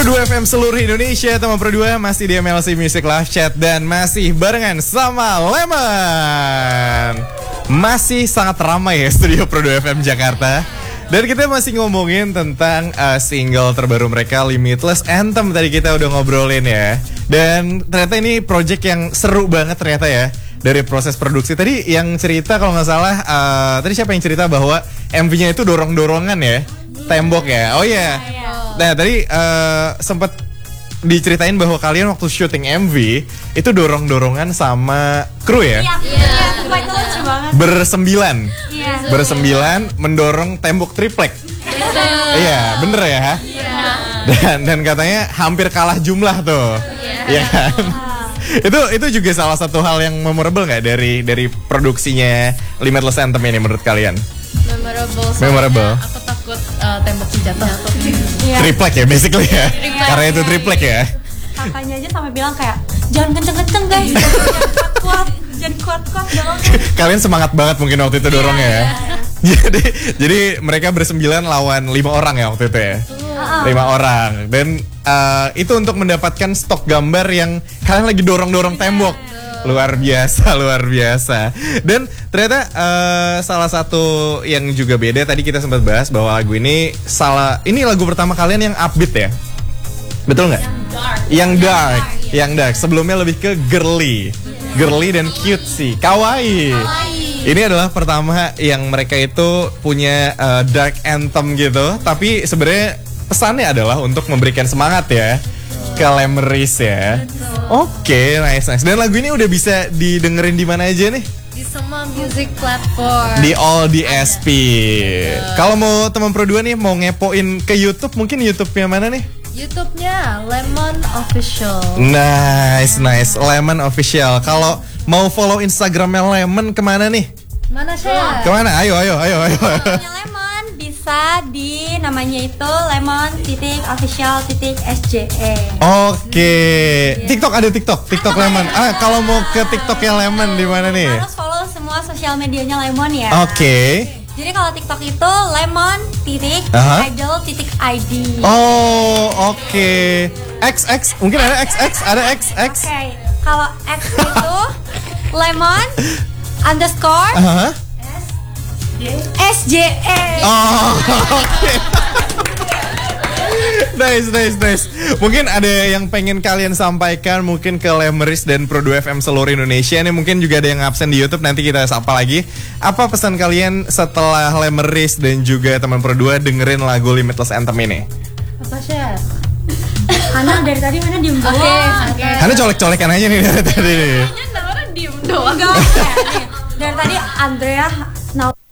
Pro 2 FM seluruh Indonesia, teman Pro 2 masih di MLC Music Live Chat dan masih barengan sama Lemon. Masih sangat ramai ya studio Pro 2 FM Jakarta. Dan kita masih ngomongin tentang single terbaru mereka, Limitless Anthem. Tadi kita udah ngobrolin ya. Dan ternyata ini project yang seru banget ternyata ya. Dari proses produksi tadi yang cerita kalau nggak salah, tadi siapa yang cerita bahwa MV-nya itu dorong-dorongan ya, tembok ya. Oh iya. Nah tadi sempat diceritain bahwa kalian waktu syuting MV itu dorong-dorongan sama kru ya? Iya, itu lucu banget. Bersembilan, mendorong tembok triplek. Iya, bener ya? Dan katanya hampir kalah jumlah tuh, ya kan? Itu juga salah satu hal yang memorable nggak dari produksinya Limitless Anthem ini menurut kalian? Memorable. Aku takut temboknya jatuh. Triplek ya basically ya. Karena itu triplek ya. Kakaknya aja sampai bilang kayak jangan kenceng-kenceng guys, jangan kuat-kuat dong. Kalian semangat banget mungkin waktu itu dorongnya ya. Jadi mereka bersembilan lawan 5 orang ya waktu itu ya. 5 orang. Dan itu untuk mendapatkan stok gambar yang kalian lagi dorong-dorong tembok. Luar biasa. Dan ternyata salah satu yang juga beda, tadi kita sempat bahas bahwa lagu ini lagu pertama kalian yang upbeat ya. Betul nggak? Yang dark. Sebelumnya lebih ke girly dan cute sih, kawaii. Ini adalah pertama yang mereka itu punya dark anthem gitu, tapi sebenarnya pesannya adalah untuk memberikan semangat ya ke Lemeris ya. Oke, nice. Dan lagu ini udah bisa didengerin di mana aja nih? Di semua music platform. Di all DSP. Kalau mau teman Pro 2 nih mau ngepoin ke YouTube, mungkin YouTube-nya mana nih? YouTube-nya Lemon Official. Nice. Lemon Official. Kalau mau follow Instagramnya Lemon kemana nih? Mana Syah? Kemana? Ayo. Namanya Lemon bisa di namanya itu lemon.official.sje. Oke. TikTok ada TikTok Lemon. Kalau mau ke TikToknya Lemon di mana nih? Harus follow semua sosial medianya Lemon ya. Oke. Jadi kalau TikTok itu lemon.idol.id. Oh, oke. XX, mungkin ada XX, ada XX. Oke. Kalau X itu lemon underscore SJE. Oh, oke. Nice. Mungkin ada yang pengen kalian sampaikan mungkin ke Lemeris dan Pro 2 FM seluruh Indonesia. Ini mungkin juga ada yang absen di YouTube, nanti kita sapa lagi. Apa pesan kalian setelah Lemeris dan juga teman Pro 2 dengerin lagu Limitless Anthem ini? Apa Syah? Hana dari tadi Hana diem doang. Oke. Hana colek-colekan aja nih dari tadi. Kayaknya orang diem doang. Enggak. Dari tadi Andrea